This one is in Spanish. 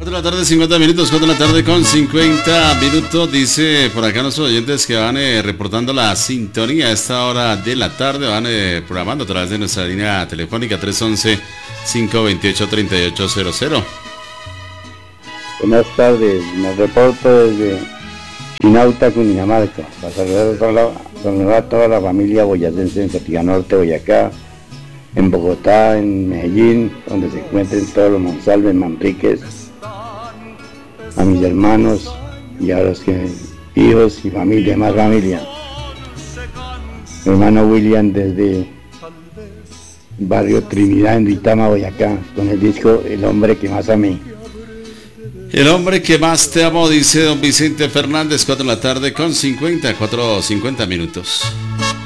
4 de la tarde, 50 minutos, 4 de la tarde con 50 minutos. Dice por acá nuestros oyentes que van reportando la sintonía a esta hora de la tarde. Van programando a través de nuestra línea telefónica 311-528-3800. Buenas tardes, me reporto desde Chinauta, Cundinamarca, para saludar a toda la familia boyacense en Satiga Norte, Boyacá, en Bogotá, en Medellín, donde se encuentren todos los Monsalves, Manriques, a mis hermanos y a los hijos y familia, más familia. Mi hermano William desde barrio Trinidad en Duitama, Boyacá, con el disco El hombre que más amé. El hombre que más te amo, dice don Vicente Fernández. 4 de la tarde con 50 minutos.